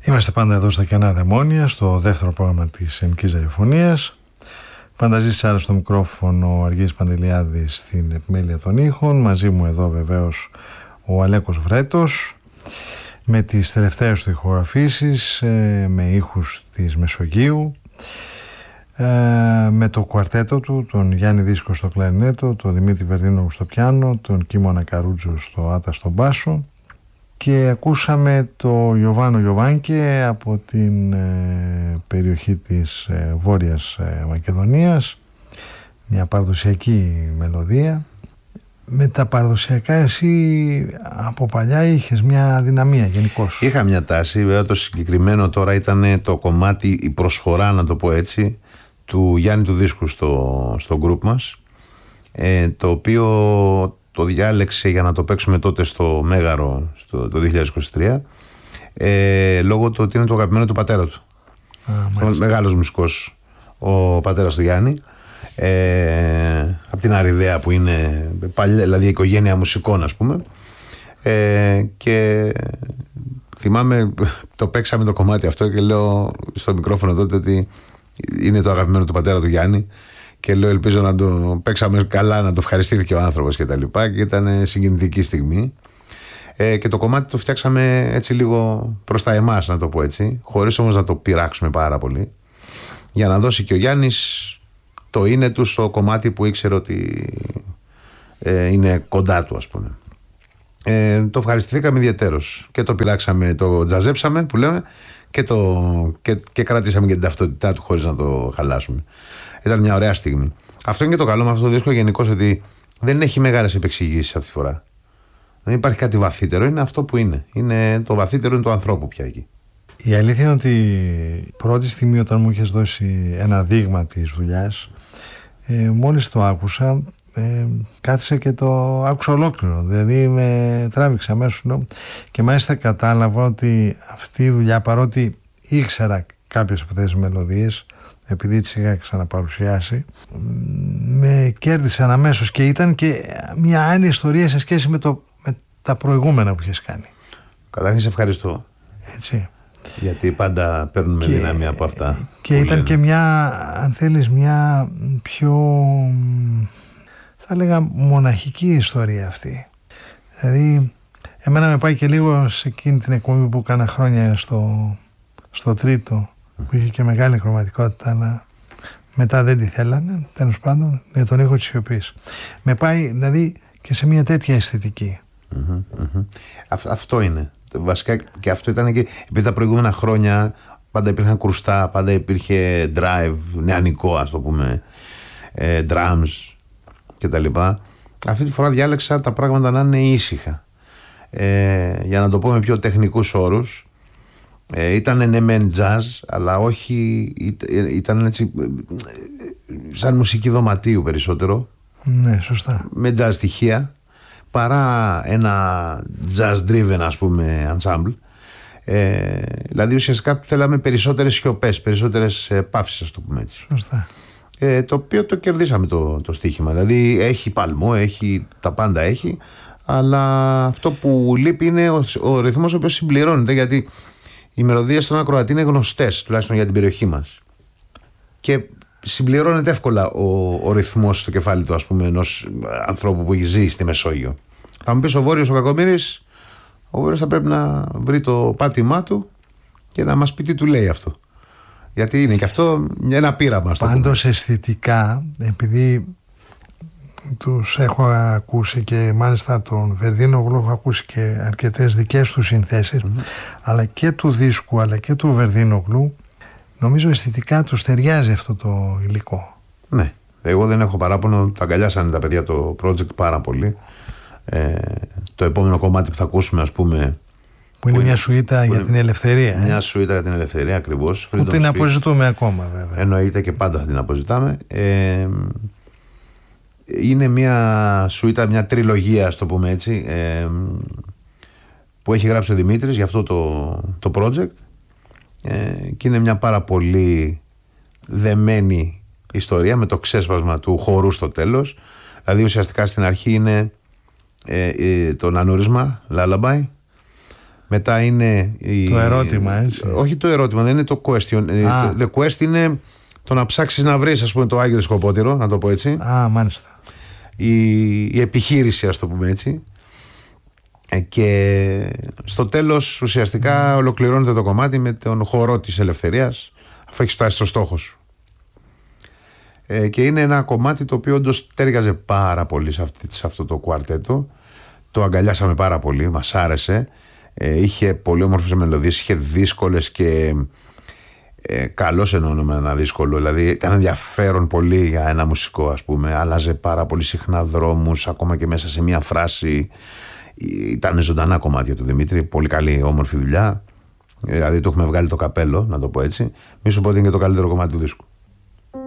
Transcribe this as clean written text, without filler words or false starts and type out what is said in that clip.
Είμαστε πάντα εδώ στα Κενά Δαιμόνια, στο δεύτερο πρόγραμμα της Ελληνικής Ραδιοφωνίας. Φανταζής Σάρα στο μικρόφωνο, ο Αργύρης Παντελιάδης στην επιμέλεια των ήχων. Μαζί μου εδώ βεβαίως ο Αλέκος Βρέτος με τις τελευταίες του ηχογραφήσεις, με ήχους της Μεσογείου, με το κουαρτέτο του, τον Γιάννη Δίσκο στο κλαρινέτο, τον Δημήτρη Βερδίνο στο πιάνο, τον Κίμωνα Καρούτζο στο άτα στο μπάσο. Και ακούσαμε το Γιωβάνο Γιωβάνκε από την περιοχή της Βόρειας Μακεδονίας, μια παραδοσιακή μελωδία. Με τα παραδοσιακά εσύ από παλιά είχες μια δυναμία γενικώς. Είχα μια τάση, βέβαια το συγκεκριμένο τώρα ήταν το κομμάτι, η προσφορά να το πω έτσι, του Γιάννη του Δίσκου στο group μας, το οποίο το διάλεξε για να το παίξουμε τότε στο Μέγαρο το 2023, λόγω του ότι είναι το αγαπημένο του πατέρα του. Μεγάλος μουσικός ο πατέρας του Γιάννη, από την Αριδαία που είναι παλιά, δηλαδή οικογένεια μουσικών ας πούμε, και θυμάμαι το παίξαμε το κομμάτι αυτό και λέω στο μικρόφωνο τότε ότι είναι το αγαπημένο του πατέρα του Γιάννη. Και λέω, ελπίζω να το παίξαμε καλά, να το ευχαριστήθηκε ο άνθρωπος και τα λοιπά. Και ήταν συγκινητική στιγμή. Και το κομμάτι το φτιάξαμε έτσι λίγο προς τα εμάς, να το πω έτσι, χωρίς όμως να το πειράξουμε πάρα πολύ, για να δώσει και ο Γιάννης το είναι του στο κομμάτι που ήξερε ότι είναι κοντά του, ας πούμε. Το ευχαριστηθήκαμε ιδιαιτέρως. Και το πειράξαμε, το τζαζέψαμε που λέμε, και κρατήσαμε και την ταυτότητά του χωρίς να το χαλάσουμε. Ήταν μια ωραία στιγμή. Αυτό είναι και το καλό με αυτό το δίσκο γενικώς, ότι δεν έχει μεγάλες επεξηγήσεις αυτή τη φορά. Δεν υπάρχει κάτι βαθύτερο, είναι αυτό που είναι. Το βαθύτερο είναι του ανθρώπου πια εκεί. Η αλήθεια είναι ότι πρώτη στιγμή όταν μου είχες δώσει ένα δείγμα της δουλειάς, μόλις το άκουσα, κάθισα και το άκουσα ολόκληρο. Δηλαδή με τράβηξε αμέσως και μάλιστα κατάλαβα ότι αυτή η δουλειά, παρότι ήξερα κάποιες από αυτές τις μελωδίες, επειδή τις είχα ξαναπαρουσιάσει, με κέρδισαν αμέσως και ήταν και μια άλλη ιστορία σε σχέση με τα προηγούμενα που είχες κάνει. Καταρχήν σε ευχαριστώ. Έτσι. Γιατί πάντα παίρνουμε δύναμη από αυτά. Και ήταν λένε. Και μια, αν θέλεις, μια πιο, θα λέγα, μοναχική ιστορία αυτή. Δηλαδή, εμένα με πάει και λίγο σε εκείνη την εκπομπή που έκανα χρόνια στο Τρίτο, που είχε και μεγάλη χρωματικότητα, αλλά μετά δεν τη θέλανε, τέλος πάντων, για τον ήχο της σιωπής. Με πάει δηλαδή και σε μια τέτοια αισθητική. Αυτό είναι. Βασικά και αυτό ήταν και επειδή τα προηγούμενα χρόνια πάντα υπήρχαν κρουστά, πάντα υπήρχε drive, νεανικό ας το πούμε, drums κτλ. Αυτή τη φορά διάλεξα τα πράγματα να είναι ήσυχα. Για να το πω με πιο τεχνικούς όρους, ήταν ναι μεν jazz, αλλά όχι, ήταν έτσι σαν μουσική δωματίου περισσότερο. Ναι, σωστά. Με jazz στοιχεία, παρά ένα jazz driven ας πούμε ensemble. Δηλαδή ουσιαστικά θέλαμε περισσότερες σιωπές, περισσότερες παύσεις, ας το πούμε έτσι. Σωστά. Το οποίο το κερδίσαμε το στοίχημα. Δηλαδή έχει παλμό, έχει, τα πάντα έχει, αλλά αυτό που λείπει είναι ο ρυθμός ο οποίος συμπληρώνεται, γιατί οι μελωδίες στον ακροατή είναι γνωστές, τουλάχιστον για την περιοχή μας. Και συμπληρώνεται εύκολα ο ρυθμός στο κεφάλι του, ας πούμε, ενός ανθρώπου που ζει στη Μεσόγειο. Θα μου πεις ο Βόρειος ο Κακομοίρης, ο Βόρειος θα πρέπει να βρει το πάτημά του και να μας πει τι του λέει αυτό. Γιατί είναι και αυτό ένα πείραμα. Πάντως αισθητικά, επειδή τους έχω ακούσει και μάλιστα τον Βερδίνογλου έχω ακούσει και αρκετές δικές του συνθέσεις, αλλά και του δίσκου αλλά και του Βερδίνογλου, νομίζω αισθητικά τους ταιριάζει αυτό το υλικό. Ναι, εγώ δεν έχω παράπονο, τα αγκαλιάσανε τα παιδιά το project πάρα πολύ. Το επόμενο κομμάτι που θα ακούσουμε, ας πούμε, που είναι μια σουίτα για την ελευθερία. Μια σουίτα για την ελευθερία, ακριβώς. Που την αποζητούμε ακόμα, βέβαια. Εννοείται και πάντα θα την αποζητάμε. Είναι μια σουίτα, μια τριλογία, ας το πούμε έτσι, που έχει γράψει ο Δημήτρης για αυτό το project, και είναι μια πάρα πολύ δεμένη ιστορία με το ξέσπασμα του χορού στο τέλος. Δηλαδή ουσιαστικά στην αρχή είναι το νανούρισμα, lullaby, Μετά είναι το ερώτημα, έτσι. Όχι το ερώτημα, δεν είναι το question. The quest είναι το να ψάξεις να βρεις, ας πούμε, το Άγιο Δισκοπότηρο, να το πω έτσι. Μάλιστα. Η επιχείρηση, ας το πούμε έτσι. Και στο τέλος ουσιαστικά ολοκληρώνεται το κομμάτι με τον χορό της ελευθερίας, αφού έχεις φτάσει στο στόχο σου. Και είναι ένα κομμάτι το οποίο όντως τέριαζε πάρα πολύ σε αυτό το κουαρτέτο. Το αγκαλιάσαμε πάρα πολύ, μας άρεσε. Είχε πολύ όμορφες μελωδίες, είχε δύσκολες και καλώς εννοούμε ένα δύσκολο. Δηλαδή ήταν ενδιαφέρον πολύ για ένα μουσικό, ας πούμε. Άλλαζε πάρα πολύ συχνά δρόμους, ακόμα και μέσα σε μια φράση. Ήταν ζωντανά κομμάτια του Δημήτρη, πολύ καλή όμορφη δουλειά. Δηλαδή του έχουμε βγάλει το καπέλο, να το πω έτσι. Μη σου πω ότι είναι και το καλύτερο κομμάτι του δίσκου.